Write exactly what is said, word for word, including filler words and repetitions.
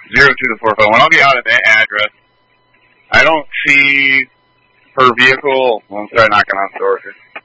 zero two to four five. When I'll be out at that address, I don't see her vehicle. Well, I'm starting knocking on the door.